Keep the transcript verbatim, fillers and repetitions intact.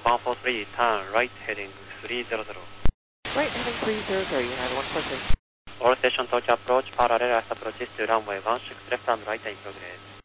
one four three, turn right heading three hundred. Right heading three hundred, you had one four three. All station Tokyo approach, parallel as approaches to runway one six left and right in progress.